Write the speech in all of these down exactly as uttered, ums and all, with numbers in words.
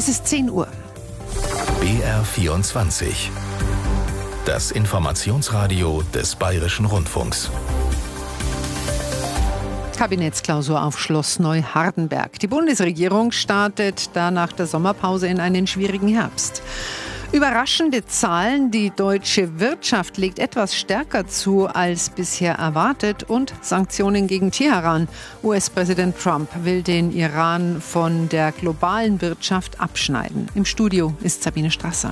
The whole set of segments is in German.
Es ist zehn Uhr. B R vierundzwanzig. Das Informationsradio des Bayerischen Rundfunks. Kabinettsklausur auf Schloss Neuhardenberg. Die Bundesregierung startet da nach der Sommerpause in einen schwierigen Herbst. Überraschende Zahlen, die deutsche Wirtschaft legt etwas stärker zu als bisher erwartet und Sanktionen gegen Teheran. U S-Präsident Trump will den Iran von der globalen Wirtschaft abschneiden. Im Studio ist Sabine Strasser.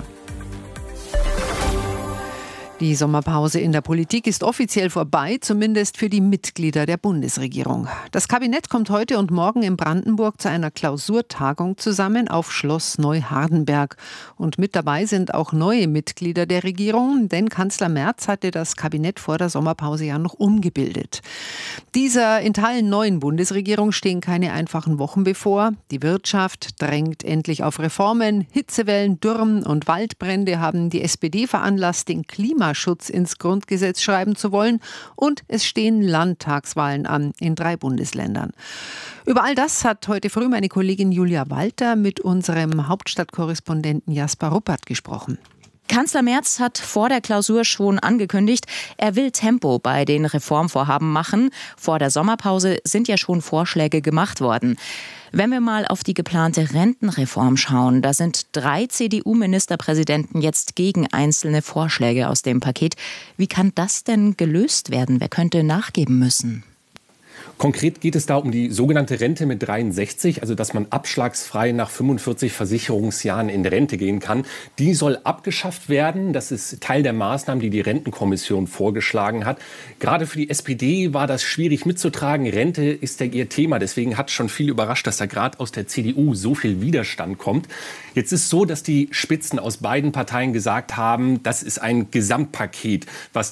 Die Sommerpause in der Politik ist offiziell vorbei, zumindest für die Mitglieder der Bundesregierung. Das Kabinett kommt heute und morgen in Brandenburg zu einer Klausurtagung zusammen auf Schloss Neuhardenberg. Und mit dabei sind auch neue Mitglieder der Regierung, denn Kanzler Merz hatte das Kabinett vor der Sommerpause ja noch umgebildet. Dieser in Teilen neuen Bundesregierung stehen keine einfachen Wochen bevor. Die Wirtschaft drängt endlich auf Reformen. Hitzewellen, Dürren und Waldbrände haben die S P D veranlasst, den Klimaschutz ins Grundgesetz schreiben zu wollen. Und es stehen Landtagswahlen an in drei Bundesländern. Über all das hat heute früh meine Kollegin Julia Walter mit unserem Hauptstadtkorrespondenten Jasper Ruppert gesprochen. Kanzler Merz hat vor der Klausur schon angekündigt, er will Tempo bei den Reformvorhaben machen. Vor der Sommerpause sind ja schon Vorschläge gemacht worden. Wenn wir mal auf die geplante Rentenreform schauen, da sind drei C D U-Ministerpräsidenten jetzt gegen einzelne Vorschläge aus dem Paket. Wie kann das denn gelöst werden? Wer könnte nachgeben müssen? Konkret geht es da um die sogenannte Rente mit dreiundsechzig, also dass man abschlagsfrei nach fünfundvierzig Versicherungsjahren in Rente gehen kann. Die soll abgeschafft werden. Das ist Teil der Maßnahmen, die die Rentenkommission vorgeschlagen hat. Gerade für die S P D war das schwierig mitzutragen. Rente ist ja ihr Thema. Deswegen hat schon viel überrascht, dass da gerade aus der C D U so viel Widerstand kommt. Jetzt ist so, dass die Spitzen aus beiden Parteien gesagt haben, das ist ein Gesamtpaket, was